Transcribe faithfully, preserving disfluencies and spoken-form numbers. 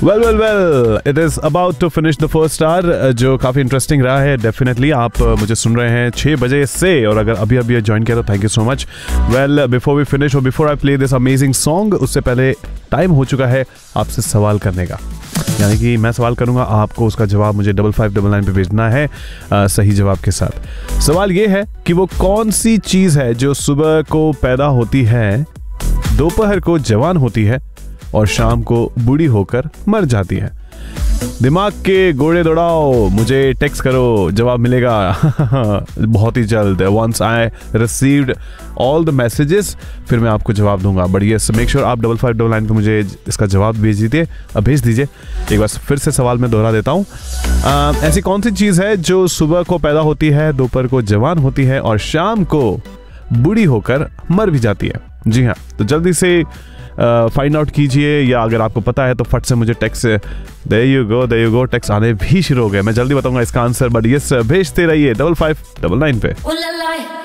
Well well well it is about to finish the first hour, जो काफी interesting रहा है। डेफिनेटली आप मुझे सुन रहे हैं छह बजे से, और अगर अभी अभी ज्वाइन किया तो thank you so much. Well before we finish और before I play this amazing song, उससे पहले टाइम हो चुका है आपसे सवाल करने का। यानी कि मैं सवाल करूंगा, आपको उसका जवाब मुझे डबल फाइव डबल नाइन पे भेजना है आ, सही जवाब के साथ। सवाल ये है कि वो कौन सी चीज है जो सुबह को पैदा होती है, दोपहर को जवान होती है और शाम को बूढ़ी होकर मर जाती है। दिमाग के घोड़े दौड़ाओ, मुझे टेक्स्ट करो, जवाब मिलेगा बहुत ही जल्द। Once I received all the messages फिर मैं आपको जवाब दूंगा। बट यस, मेक श्योर आप डबल फाइव डबल नाइन पे मुझे इसका जवाब भेज दीजिए, भेज दीजिए। एक बार फिर से सवाल मैं दोहरा देता हूँ। ऐसी कौन सी चीज़ है जो सुबह को पैदा होती है, दोपहर को जवान होती है और शाम को बूढ़ी होकर मर भी जाती है? जी हाँ, तो जल्दी से फाइंड आउट कीजिए, या अगर आपको पता है तो फट से मुझे text, there you go there you go text आने भी शुरू हो गए। मैं जल्दी बताऊंगा इसका आंसर, बट यस भेजते रहिए डबल फाइव डबल नाइन पे।